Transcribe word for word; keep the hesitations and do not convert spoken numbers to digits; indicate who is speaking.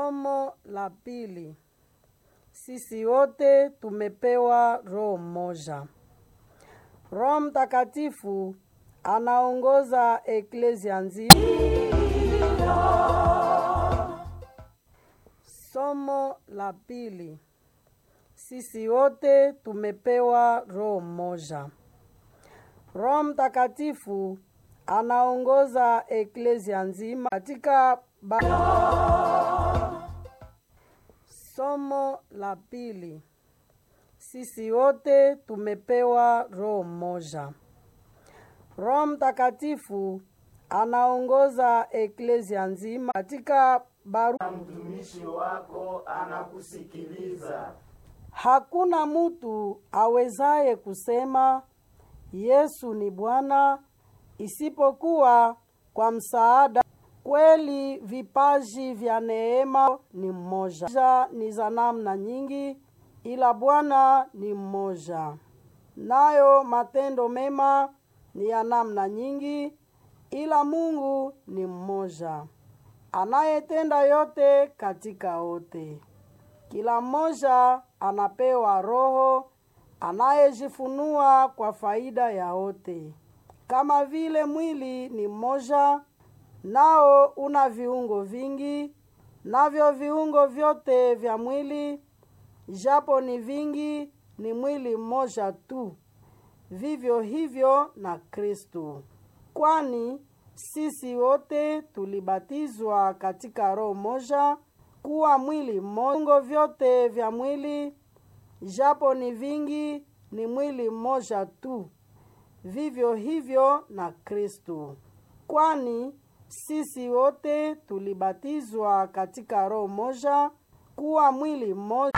Speaker 1: Somo la pili. Sisi wote tumepewa roho moja. Roho Mtakatifu anaongoza eklesia nzima. Somo la pili. Sisi wote tumepewa roho moja. Roho Mtakatifu anaongoza eklesia nzima katika ba... Somo la pili. Sisi wote tumepewa roho moja. Roho Mtakatifu anaongoza eklesia nzima katika barua.
Speaker 2: Mtumishi wako anakusikiliza.
Speaker 1: Hakuna mtu awezaye kusema Yesu ni Bwana isipokuwa kwa msaada. Kweli vipaji vya neema ni mmoja, ni za namna nyingi, ila Bwana ni mmoja. Nayo matendo mema ni ya namna nyingi, ila Mungu ni mmoja, anayetenda yote katika wote. Kila mmoja anapewa roho anayejifunua kwa faida ya wote. Kama vile mwili ni mmoja, nao una viungo vingi, navyo viungo vyote vya mwili, japo ni vingi, ni mwili mmoja tu. Vivyo hivyo na Kristo. Kwani sisi wote tulibatizwa katika roho moja, kuwa mwili mmoja. Viungo vyote vya mwili, japo ni vingi, ni mwili mmoja tu. Vivyo hivyo na Kristo. Kwani sisi wote tulibatizwa katika roho moja, kuwa mwili mmoja.